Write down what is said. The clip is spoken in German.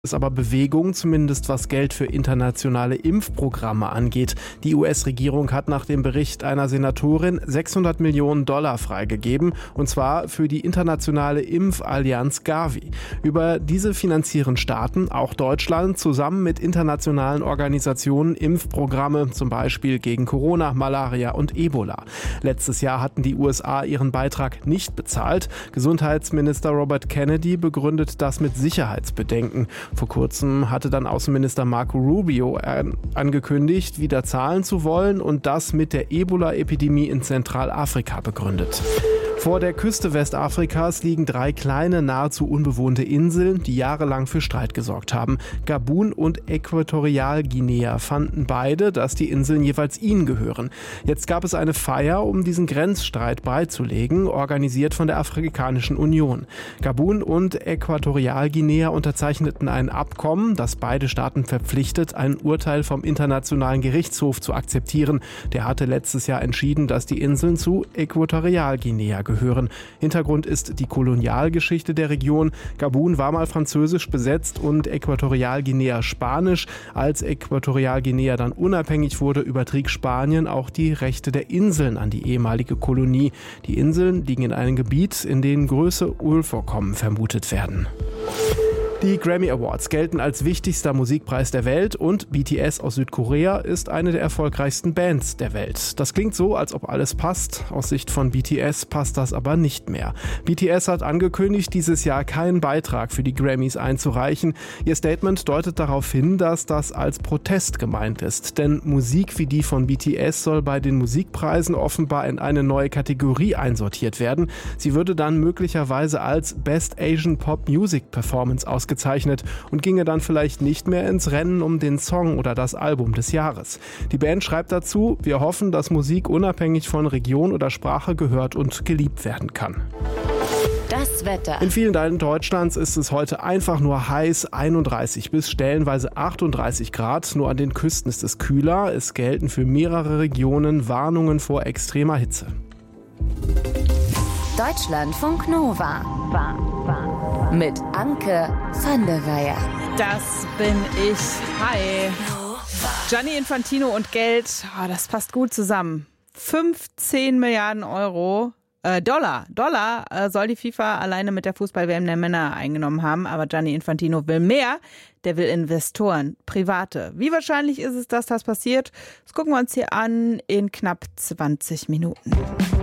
Ist aber Bewegung, zumindest was Geld für internationale Impfprogramme angeht. Die US-Regierung hat nach dem Bericht einer Senatorin $600 Millionen freigegeben, und zwar für die internationale Impfallianz Gavi. Über diese finanzieren Staaten, auch Deutschland, zusammen mit internationalen Organisationen Impfprogramme, zum Beispiel gegen Corona, Malaria und Ebola. Letztes Jahr hatten die USA ihren Beitrag nicht bezahlt. Gesundheitsminister Robert Kennedy begründet das mit Sicherheitsbedenken. Vor kurzem hatte dann Außenminister Marco Rubio angekündigt, wieder zahlen zu wollen und das mit der Ebola-Epidemie in Zentralafrika begründet. Vor der Küste Westafrikas liegen 3 kleine, nahezu unbewohnte Inseln, die jahrelang für Streit gesorgt haben. Gabun und Äquatorialguinea fanden beide, dass die Inseln jeweils ihnen gehören. Jetzt gab es eine Feier, um diesen Grenzstreit beizulegen, organisiert von der Afrikanischen Union. Gabun und Äquatorialguinea unterzeichneten ein Abkommen, das beide Staaten verpflichtet, ein Urteil vom Internationalen Gerichtshof zu akzeptieren. Der hatte letztes Jahr entschieden, dass die Inseln zu Äquatorialguinea gehören. Hintergrund ist die Kolonialgeschichte der Region. Gabun war mal französisch besetzt und Äquatorialguinea spanisch. Als Äquatorialguinea dann unabhängig wurde, übertrug Spanien auch die Rechte der Inseln an die ehemalige Kolonie. Die Inseln liegen in einem Gebiet, in dem große Ölvorkommen vermutet werden. Die Grammy Awards gelten als wichtigster Musikpreis der Welt und BTS aus Südkorea ist eine der erfolgreichsten Bands der Welt. Das klingt so, als ob alles passt. Aus Sicht von BTS passt das aber nicht mehr. BTS hat angekündigt, dieses Jahr keinen Beitrag für die Grammys einzureichen. Ihr Statement deutet darauf hin, dass das als Protest gemeint ist. Denn Musik wie die von BTS soll bei den Musikpreisen offenbar in eine neue Kategorie einsortiert werden. Sie würde dann möglicherweise als Best Asian Pop Music Performance ausgezeichnet und ginge dann vielleicht nicht mehr ins Rennen um den Song oder das Album des Jahres. Die Band schreibt dazu: Wir hoffen, dass Musik unabhängig von Region oder Sprache gehört und geliebt werden kann. Das Wetter. In vielen Teilen Deutschlands ist es heute einfach nur heiß, 31 bis stellenweise 38 Grad. Nur an den Küsten ist es kühler. Es gelten für mehrere Regionen Warnungen vor extremer Hitze. Deutschlandfunk Nova. Mit Anke van der Weyer. Das bin ich. Hi. Gianni Infantino und Geld, das passt gut zusammen. 15 Milliarden Dollar soll die FIFA alleine mit der Fußball-WM der Männer eingenommen haben. Aber Gianni Infantino will mehr. Der will Investoren, Private. Wie wahrscheinlich ist es, dass das passiert? Das gucken wir uns hier an in knapp 20 Minuten.